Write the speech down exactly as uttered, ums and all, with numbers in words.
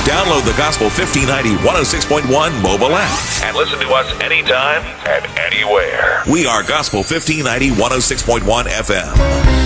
Download the Gospel fifteen ninety one oh six point one mobile app and listen to us anytime and anywhere. We are Gospel fifteen ninety one oh six point one F M.